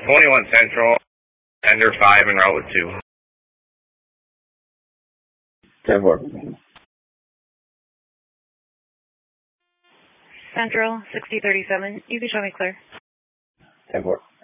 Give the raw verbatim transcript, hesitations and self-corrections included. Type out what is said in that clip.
twenty-one Central, Ender five and route with two. ten four. Central, sixty thirty-seven. You can show me clear. ten four.